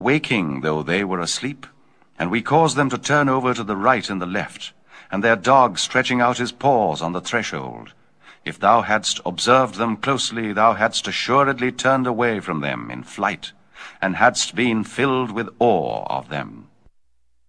waking though they were asleep, and we caused them to turn over to the right and the left, and their dog stretching out his paws on the threshold. If thou hadst observed them closely, thou hadst assuredly turned away from them in flight, and hadst been filled with awe of them.